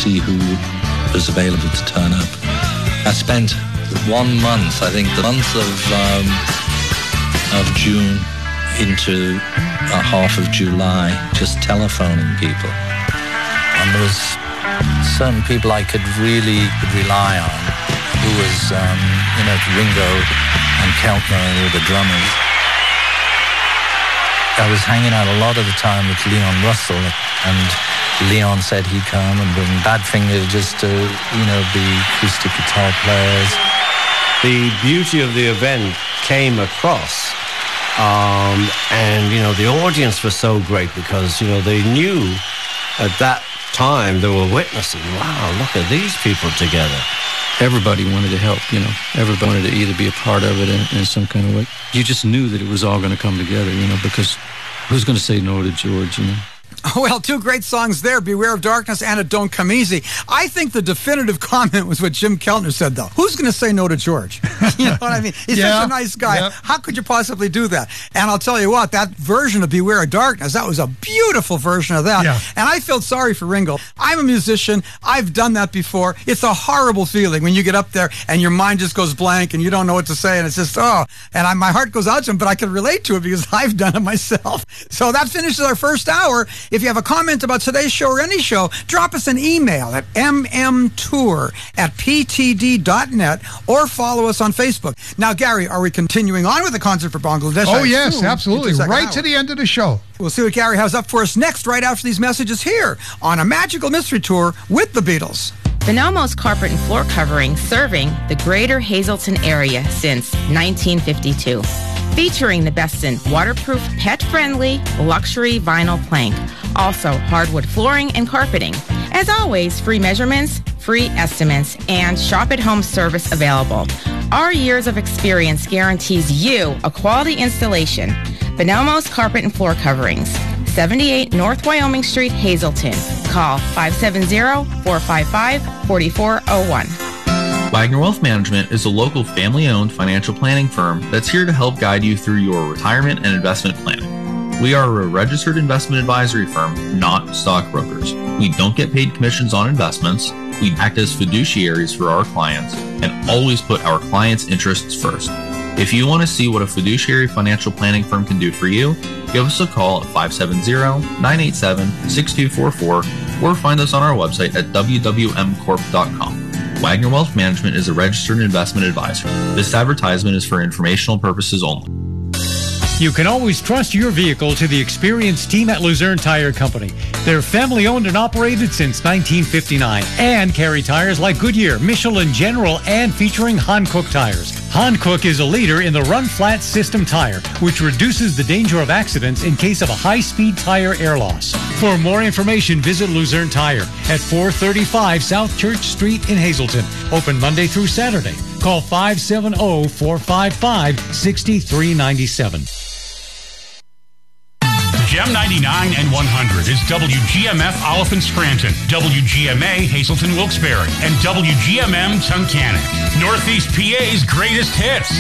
see who was available to turn up. I spent 1 month, I think the month of June into half of July, just telephoning people. And there was certain people I could really rely on, who was, Ringo and Keltner, who were the drummers. I was hanging out a lot of the time with Leon Russell, and Leon said he'd come and bring Badfinger just to, be acoustic guitar players. The beauty of the event came across, and, the audience was so great because, they knew at that time they were witnessing, wow, look at these people together. Everybody wanted to help, Everybody wanted to either be a part of it in some kind of way. You just knew that it was all going to come together, because who's going to say no to George, Well, two great songs there, Beware of Darkness and It Don't Come Easy. I think the definitive comment was what Jim Keltner said, though. Who's going to say no to George? You know what I mean? He's such a nice guy. Yep. How could you possibly do that? And I'll tell you what, that version of Beware of Darkness, that was a beautiful version of that. Yeah. And I felt sorry for Ringo. I'm a musician. I've done that before. It's a horrible feeling when you get up there and your mind just goes blank and you don't know what to say. And it's just, and my heart goes out to him, but I can relate to it because I've done it myself. So that finishes our first hour. If you have a comment about today's show or any show, drop us an email at mmtour@ptd.net or follow us on Facebook. Now, Gary, are we continuing on with the concert for Bangladesh? Oh, yes, absolutely. Right to the end of the show. We'll see what Gary has up for us next, right after these messages here on A Magical Mystery Tour with the Beatles. Bonomo's Carpet and Floor Covering, serving the greater Hazleton area since 1952. Featuring the best in waterproof, pet-friendly, luxury vinyl plank. Also, hardwood flooring and carpeting. As always, free measurements, free estimates, and shop-at-home service available. Our years of experience guarantees you a quality installation. Bonomo's Carpet and Floor Coverings. 78 North Wyoming Street, Hazleton. Call 570-455-4401. Wagner Wealth Management is a local family-owned financial planning firm that's here to help guide you through your retirement and investment planning. We are a registered investment advisory firm, not stockbrokers. We don't get paid commissions on investments. We act as fiduciaries for our clients and always put our clients' interests first. If you want to see what a fiduciary financial planning firm can do for you, give us a call at 570-987-6244 or find us on our website at wwmcorp.com. Wagner Wealth Management is a registered investment advisor. This advertisement is for informational purposes only. You can always trust your vehicle to the experienced team at Luzerne Tire Company. They're family owned and operated since 1959 and carry tires like Goodyear, Michelin, General, and featuring Hankook tires. Hankook is a leader in the run-flat system tire, which reduces the danger of accidents in case of a high-speed tire air loss. For more information, visit Luzerne Tire at 435 South Church Street in Hazleton. Open Monday through Saturday. Call 570-455-6397. Gem 99 and 100 is WGMF Oliphant Scranton, WGMA Hazleton Wilkes-Barre, and WGMM Tunkhannock. Northeast PA's greatest hits.